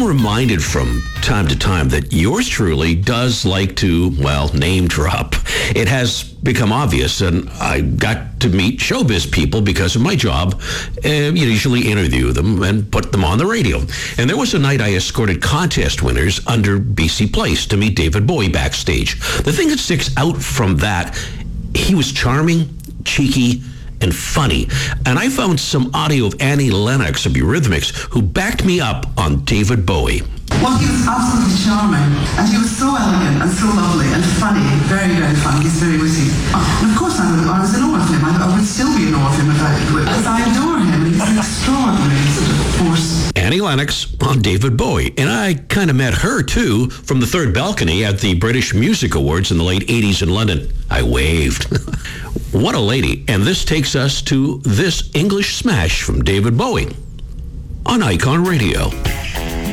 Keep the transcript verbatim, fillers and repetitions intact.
reminded from time to time that yours truly does like to, well, name drop. It has become obvious, and I got to meet showbiz people because of my job. Uh, you usually interview them and put them on the radio. And there was a night I escorted contest winners under B C Place to meet David Bowie backstage. The thing that sticks out from that, he was charming, cheeky, and funny. And I found some audio of Annie Lennox of Eurythmics who backed me up on David Bowie. Well, he was absolutely charming, and he was so elegant and so lovely and funny, very, very funny. He's very witty. And of course, I, would, I was in awe of him. I, I would still be in awe of him if I, because I adore him. He's an extraordinary sort of force. Annie Lennox on David Bowie. And I kind of met her, too, from the third balcony at the British Music Awards in the late eighties in London. I waved. What a lady. And this takes us to this English smash from David Bowie on Icon Radio.